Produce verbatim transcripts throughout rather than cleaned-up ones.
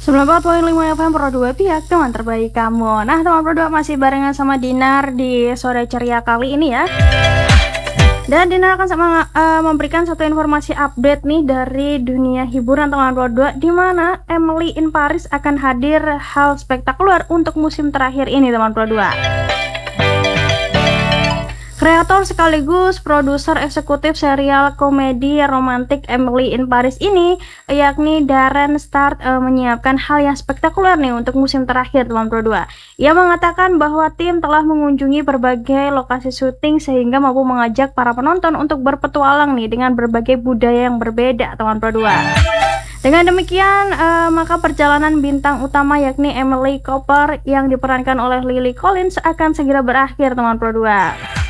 sembilan puluh empat koma lima F M Pro dua pihak teman terbaik kamu. Nah, teman Pro dua masih barengan sama Dinar di sore ceria kali ini ya. Dan Dinar akan sama uh, memberikan satu informasi update nih dari dunia hiburan teman Pro dua, di mana Emily in Paris akan hadir hal spektakuler untuk musim terakhir ini teman Pro dua. Kreator sekaligus produser eksekutif serial komedi romantik Emily in Paris ini, yakni Darren Star, e, menyiapkan hal yang spektakuler nih untuk musim terakhir teman Pro dua. Ia mengatakan bahwa tim telah mengunjungi berbagai lokasi syuting sehingga mampu mengajak para penonton untuk berpetualang nih dengan berbagai budaya yang berbeda teman Pro dua. Dengan demikian, uh, maka perjalanan bintang utama yakni Emily Cooper yang diperankan oleh Lily Collins akan segera berakhir teman Pro dua.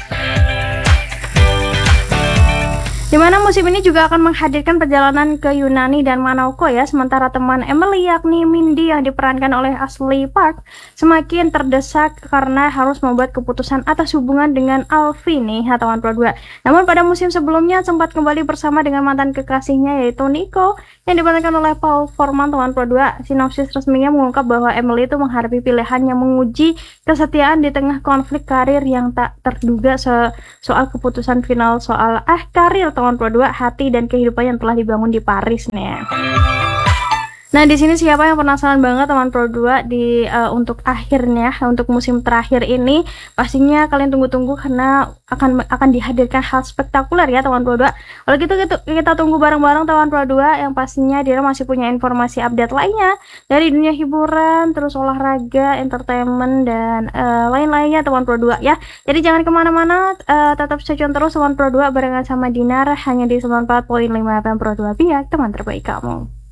Dimana musim ini juga akan menghadirkan perjalanan ke Yunani dan Manauko ya, sementara teman Emily yakni Mindy yang diperankan oleh Ashley Park semakin terdesak karena harus membuat keputusan atas hubungan dengan Alfie nih ya, teman Pro dua. Namun pada musim sebelumnya sempat kembali bersama dengan mantan kekasihnya yaitu Nico yang diperankan oleh Paul Forman teman Pro dua. Sinopsis resminya mengungkap bahwa Emily itu menghadapi pilihan yang menguji kesetiaan di tengah konflik karir yang tak terduga so soal keputusan final soal ah karir teman Pro dua, hati dan kehidupan yang telah dibangun di Paris nih. Nah, di sini siapa yang penasaran banget teman Pro dua di uh, untuk akhirnya untuk musim terakhir ini, pastinya kalian tunggu-tunggu karena akan akan dihadirkan hal spektakuler ya teman Pro dua. Kalau gitu kita, kita tunggu bareng-bareng teman Pro dua, yang pastinya dia masih punya informasi update lainnya dari dunia hiburan, terus olahraga, entertainment dan uh, lain-lainnya teman Pro dua ya. Jadi jangan kemana-mana, uh, tetap stay tune terus teman Pro dua barengan sama Dinar hanya di sembilan puluh empat koma lima F M Pro dua pihak teman terbaik kamu.